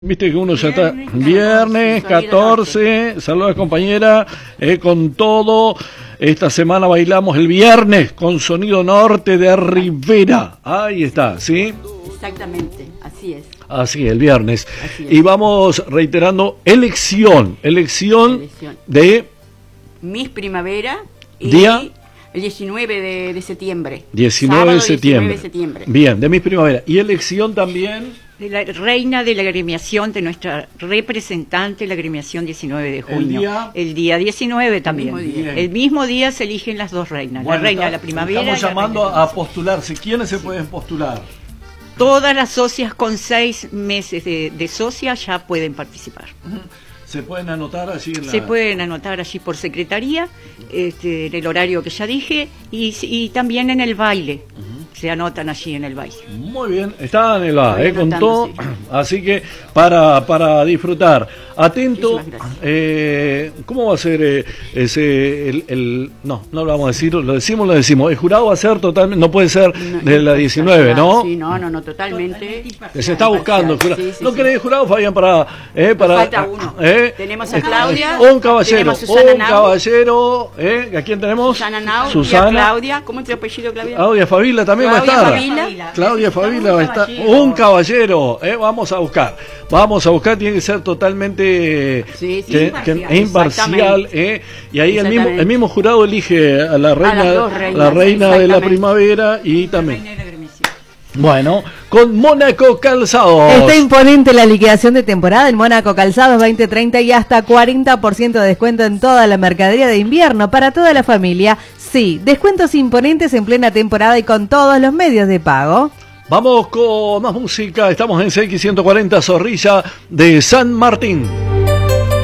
Viste que uno ya está viernes 14, saludos compañera, con todo. Esta semana bailamos el viernes con Sonido Norte de Rivera. Ahí está, ¿sí? Exactamente, así es. Así, el viernes. Así es. Y vamos reiterando, elección de Miss Primavera y día el 19 de septiembre. 19 Sábado, de septiembre. 19 de septiembre. Bien, de Miss Primavera. Y elección también De la reina de la agremiación, de nuestra representante, la agremiación 19 de junio. El día 19 también. El mismo día se eligen las dos reinas, Bueno, la reina de la primavera. Estamos y la llamando reina de la a postularse. ¿Quiénes se pueden postular? Todas las socias con 6 meses de socia ya pueden participar. ¿Se pueden anotar allí en la...? Se pueden anotar allí por secretaría, en el horario que ya dije, y también en el baile. Se anotan allí en el baile. Muy bien, están en el A, Estoy con anotando, todo, sí. así que para disfrutar. Atento, ¿cómo va a ser no lo vamos a decir, lo decimos, el jurado va a ser totalmente, no puede ser de la 19, ¿no? Sí, no, totalmente. Que se está buscando el jurado. Sí, sí, ¿No sí. querés jurado, Fabián, para Falta uno. Tenemos a Claudia. Un caballero, tenemos a Susana Nau, ¿a quién tenemos? Susana Nau, Susana. y a Claudia. ¿Cómo es tu apellido, Claudia? Claudia Favila también Claudia va a estar. Favila. Claudia Favila va a estar. Un caballero, vamos a buscar, tiene que ser totalmente Sí, imparcial, y ahí el mismo jurado elige a la reina, las dos reinas, la reina de la exactamente. primavera y también. Reina de la agremiación. Bueno, con Mónaco Calzados. Está imponente la liquidación de temporada en Mónaco Calzados 2030 y hasta 40% de descuento en toda la mercadería de invierno para toda la familia. Sí, descuentos imponentes en plena temporada y con todos los medios de pago. Vamos con más música, estamos en CX140 Zorrilla de San Martín.